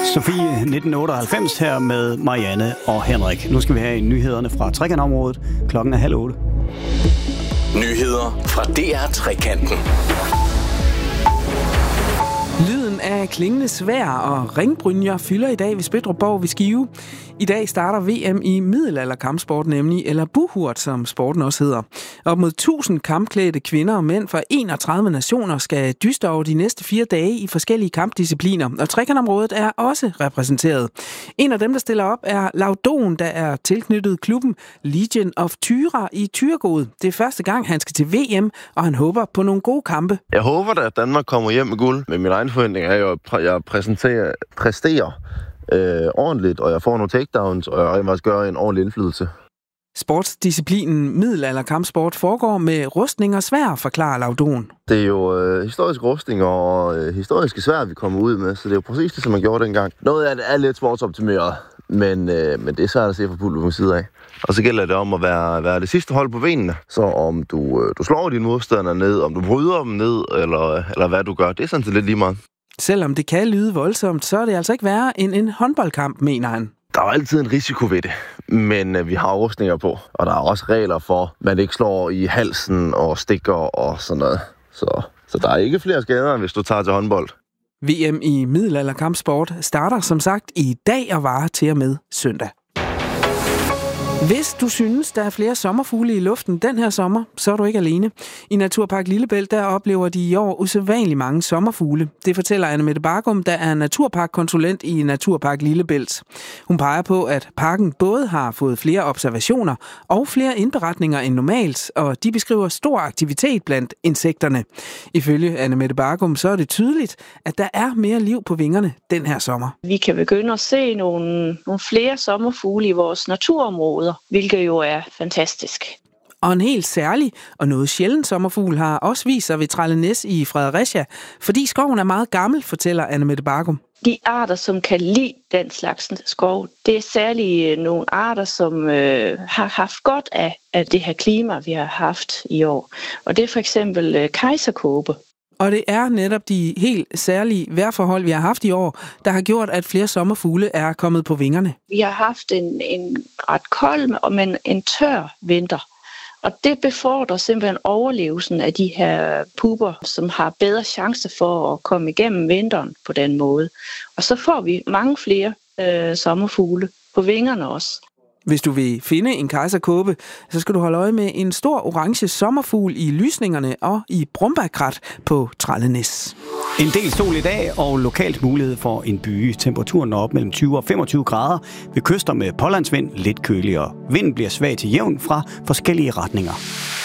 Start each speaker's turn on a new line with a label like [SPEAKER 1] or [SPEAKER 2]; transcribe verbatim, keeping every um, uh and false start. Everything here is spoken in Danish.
[SPEAKER 1] Sofie nitten otteoghalvfems her med Marianne og Henrik. Nu skal vi have nyhederne fra Trekantområdet. Klokken er halv otte.
[SPEAKER 2] Nyheder fra D R Trekanten.
[SPEAKER 3] Lyden af klingende sværd og ringbrynjer fylder i dag ved Spøttrup ved Skive. I dag starter V M i middelalderkampsport nemlig, eller buhurt, som sporten også hedder. Op mod tusind kampklædte kvinder og mænd fra enogtredive nationer skal dyste over de næste fire dage i forskellige kampdiscipliner, og Trekantområdet er også repræsenteret. En af dem, der stiller op, er Laudon, der er tilknyttet klubben Legion of Tyra i Thyregod. Det er første gang, han skal til V M, og han håber på nogle gode kampe.
[SPEAKER 4] Jeg håber da, at Danmark kommer hjem med guld. Men min egen forventning er jo, at jeg præsenterer, præsterer øh, ordentligt, og jeg får nogle takedowns, og jeg også gør en ordentlig indflydelse.
[SPEAKER 3] Sportsdisciplinen middelalderkampsport foregår med rustning og sværd, forklarer Laudon.
[SPEAKER 4] Det er jo øh, historiske rustninger og øh, historiske sværd, vi kommer ud med, så det er jo præcis det, som man gjorde dengang. Noget af det er lidt sportsoptimeret, men, øh, men det er svært at se fra publikums side af. Og så gælder det om at være, være det sidste hold på benene. Så om du, øh, du slår dine modstandere ned, om du bryder dem ned, eller, eller hvad du gør, det er sådan set lidt lige meget. Selvom
[SPEAKER 3] det kan lyde voldsomt, så er det altså ikke værre end en håndboldkamp, mener han.
[SPEAKER 4] Der er jo altid en risiko ved det, men øh, vi har rustninger på, og der er også regler for, at man ikke slår i halsen og stikker og sådan noget. Så, så der er ikke flere skader, hvis du tager til håndbold.
[SPEAKER 3] V M i middelalderkampsport starter som sagt i dag og varer til og med søndag. Hvis du synes, der er flere sommerfugle i luften den her sommer, så er du ikke alene. I Naturpark Lillebælt, der oplever de i år usædvanligt mange sommerfugle. Det fortæller Anne-Mette Bargum, der er naturparkkonsulent i Naturpark Lillebælt. Hun peger på, at parken både har fået flere observationer og flere indberetninger end normalt, og de beskriver stor aktivitet blandt insekterne. Ifølge Anne-Mette Bargum, så er det tydeligt, at der er mere liv på vingerne den her sommer.
[SPEAKER 5] Vi kan begynde at se nogle, nogle flere sommerfugle i vores naturområder, hvilket jo er fantastisk.
[SPEAKER 3] Og en helt særlig og noget sjælden sommerfugl har også vist sig ved Trællenæs i Fredericia, fordi skoven er meget gammel, fortæller Anne-Mette Bargum.
[SPEAKER 5] De arter, som kan lide den slags skov, det er særligt nogle arter, som øh, har haft godt af, af det her klima, vi har haft i år. Og det er for eksempel øh, kejserkåbe.
[SPEAKER 3] Og det er netop de helt særlige vejrforhold, vi har haft i år, der har gjort, at flere sommerfugle er kommet på vingerne.
[SPEAKER 5] Vi har haft en, en ret kold, men en tør vinter. Og det befordrer simpelthen overlevelsen af de her puber, som har bedre chance for at komme igennem vinteren på den måde. Og så får vi mange flere øh, sommerfugle på vingerne også.
[SPEAKER 3] Hvis du vil finde en kejserkåbe, så skal du holde øje med en stor orange sommerfugl i lysningerne og i brumbærkrat på Trællenæs.
[SPEAKER 1] En del sol i dag og lokalt mulighed for en byge. Temperaturen når op mellem tyve og femogtyve grader. Ved kyster med pålandsvind lidt køligere. Vinden bliver svag til jævn fra forskellige retninger.